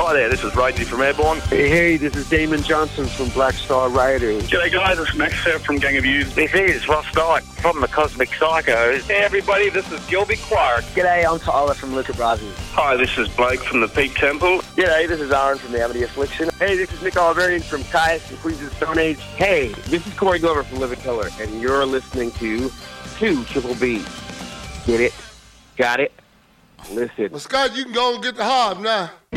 Hi there, this is Ragey from Airborne. Hey, this is Damon Johnson from Black Star Riders. G'day guys, it's Max here from Gang of Youths. This is Ross Knight from the Cosmic Psychos. Hey everybody, this is Gilby Clark. G'day, I'm Tyler from Luca Brasi. Hi, this is Blake from the Peak Temple. G'day, this is Aaron from the Amity Affliction. Hey, this is Nick Oliverian from Caius and Queens of the Stone Age. Hey, this is Corey Glover from Living Color, and you're listening to 2 Triple B. Get it? Got it? Listen. Well, Scott, you can go and get the hob now.